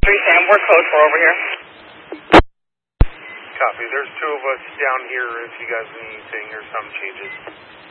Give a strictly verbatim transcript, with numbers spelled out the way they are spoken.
three Sam, we're code four over here. Copy. There's two of us down here if you guys need anything or some changes.